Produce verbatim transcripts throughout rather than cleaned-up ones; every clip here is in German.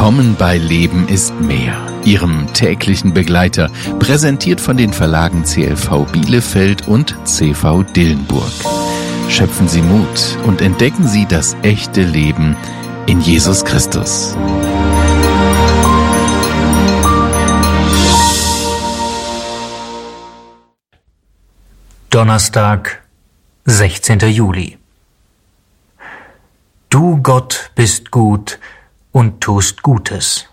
Willkommen bei Leben ist mehr, Ihrem täglichen Begleiter, präsentiert von den Verlagen C L V Bielefeld und C V Dillenburg. Schöpfen Sie Mut und entdecken Sie das echte Leben in Jesus Christus. Donnerstag, sechzehnter Juli. Du, Gott, bist gut und tust Gutes.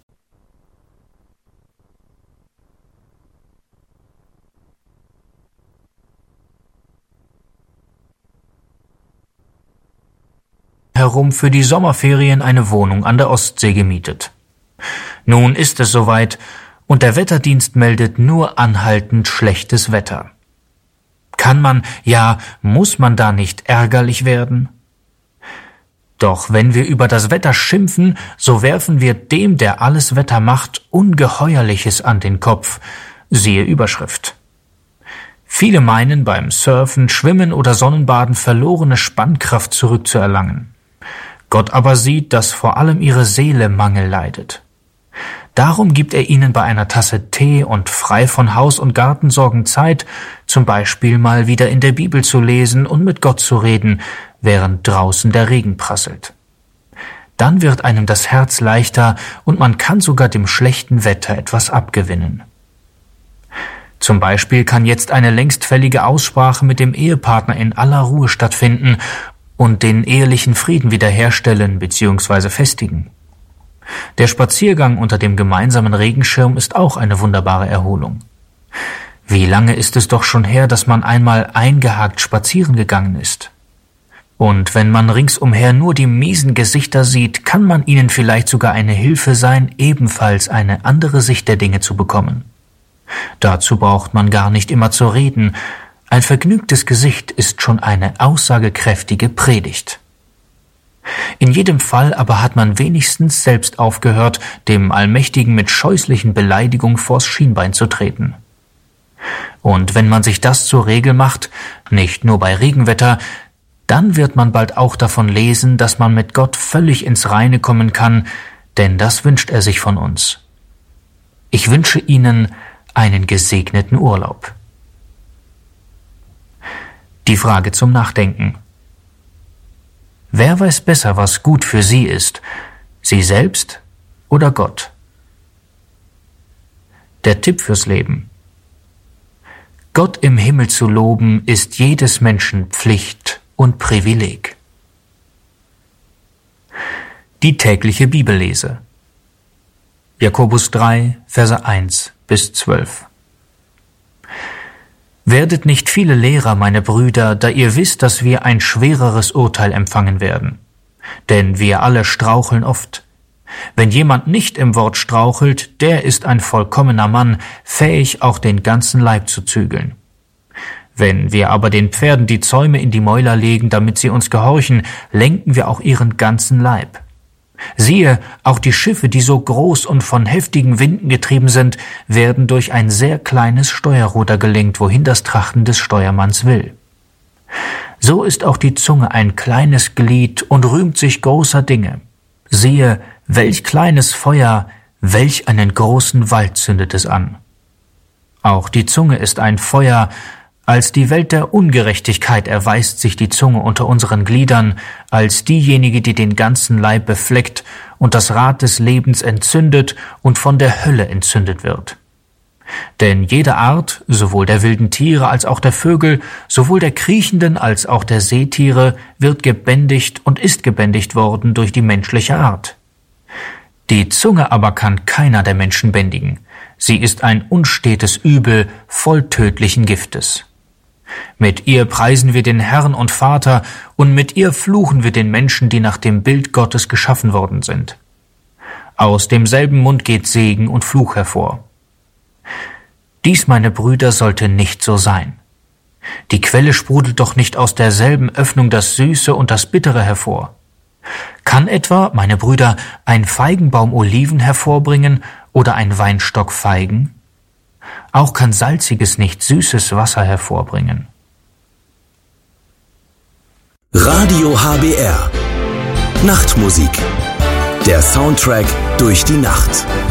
Herum für die Sommerferien eine Wohnung an der Ostsee gemietet. Nun ist es soweit und der Wetterdienst meldet nur anhaltend schlechtes Wetter. Kann man, ja, muss man da nicht ärgerlich werden? Doch wenn wir über das Wetter schimpfen, so werfen wir dem, der alles Wetter macht, Ungeheuerliches an den Kopf. Siehe Überschrift. Viele meinen, beim Surfen, Schwimmen oder Sonnenbaden verlorene Spannkraft zurückzuerlangen. Gott aber sieht, dass vor allem ihre Seele Mangel leidet. Darum gibt er ihnen bei einer Tasse Tee und frei von Haus- und Gartensorgen Zeit, zum Beispiel mal wieder in der Bibel zu lesen und mit Gott zu reden, während draußen der Regen prasselt. Dann wird einem das Herz leichter und man kann sogar dem schlechten Wetter etwas abgewinnen. Zum Beispiel kann jetzt eine längst fällige Aussprache mit dem Ehepartner in aller Ruhe stattfinden und den ehelichen Frieden wiederherstellen bzw. festigen. Der Spaziergang unter dem gemeinsamen Regenschirm ist auch eine wunderbare Erholung. Wie lange ist es doch schon her, dass man einmal eingehakt spazieren gegangen ist? Und wenn man ringsumher nur die miesen Gesichter sieht, kann man ihnen vielleicht sogar eine Hilfe sein, ebenfalls eine andere Sicht der Dinge zu bekommen. Dazu braucht man gar nicht immer zu reden. Ein vergnügtes Gesicht ist schon eine aussagekräftige Predigt. In jedem Fall aber hat man wenigstens selbst aufgehört, dem Allmächtigen mit scheußlichen Beleidigungen vors Schienbein zu treten. Und wenn man sich das zur Regel macht, nicht nur bei Regenwetter, dann wird man bald auch davon lesen, dass man mit Gott völlig ins Reine kommen kann, denn das wünscht er sich von uns. Ich wünsche Ihnen einen gesegneten Urlaub. Die Frage zum Nachdenken. Wer weiß besser, was gut für Sie ist, Sie selbst oder Gott? Der Tipp fürs Leben. Gott im Himmel zu loben, ist jedes Menschen Pflicht und Privileg. Die tägliche Bibellese. Jakobus drei, Verse eins bis zwölf. Werdet nicht viele Lehrer, meine Brüder, da ihr wisst, dass wir ein schwereres Urteil empfangen werden. Denn wir alle straucheln oft. Wenn jemand nicht im Wort strauchelt, der ist ein vollkommener Mann, fähig auch den ganzen Leib zu zügeln. Wenn wir aber den Pferden die Zäume in die Mäuler legen, damit sie uns gehorchen, lenken wir auch ihren ganzen Leib. Siehe, auch die Schiffe, die so groß und von heftigen Winden getrieben sind, werden durch ein sehr kleines Steuerruder gelenkt, wohin das Trachten des Steuermanns will. So ist auch die Zunge ein kleines Glied und rühmt sich großer Dinge. Siehe, welch kleines Feuer, welch einen großen Wald zündet es an. Auch die Zunge ist ein Feuer. Als die Welt der Ungerechtigkeit erweist sich die Zunge unter unseren Gliedern, als diejenige, die den ganzen Leib befleckt und das Rad des Lebens entzündet und von der Hölle entzündet wird. Denn jede Art, sowohl der wilden Tiere als auch der Vögel, sowohl der kriechenden als auch der Seetiere, wird gebändigt und ist gebändigt worden durch die menschliche Art. Die Zunge aber kann keiner der Menschen bändigen. Sie ist ein unstetes Übel voll tödlichen Giftes. Mit ihr preisen wir den Herrn und Vater, und mit ihr fluchen wir den Menschen, die nach dem Bild Gottes geschaffen worden sind. Aus demselben Mund geht Segen und Fluch hervor. Dies, meine Brüder, sollte nicht so sein. Die Quelle sprudelt doch nicht aus derselben Öffnung das Süße und das Bittere hervor. Kann etwa, meine Brüder, ein Feigenbaum Oliven hervorbringen oder ein Weinstock Feigen? Auch kann salziges nicht süßes Wasser hervorbringen. Radio H B R Nachtmusik. Der Soundtrack durch die Nacht.